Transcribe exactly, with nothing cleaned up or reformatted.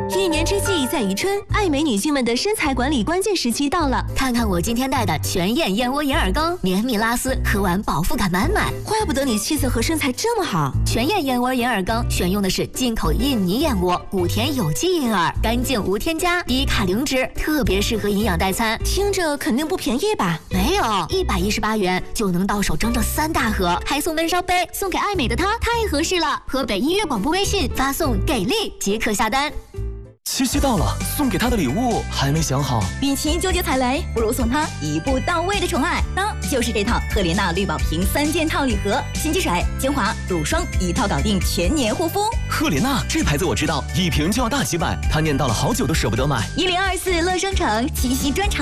一年之计在于春，爱美女性们的身材管理关键时期到了。 看看我今天带的全燕燕窝银耳羹，绵密拉丝，喝完饱腹感满满。 怪不得你气色和身材这么好。 全燕燕窝银耳羹选用的是进口印尼燕窝，谷田有机银耳，干净无添加，低卡零脂，特别适合营养代餐。 听着肯定不便宜吧？ 没有，一百一十八元就能到手整整三大盒，还送温烧杯，送给爱美的她太合适了。河北音乐广播微信发送给力即可下单。 七夕到了，送给他的礼物还没想好。 与其纠结踩雷，不如送他一步到位的宠爱。当就是这套赫莲娜绿宝瓶三件套礼盒，洗肌水、精华、乳霜一套搞定全年护肤。 赫莲娜这牌子我知道，一瓶就要大几百，他念叨了好久都舍不得买。 一零二四乐商城七夕专场。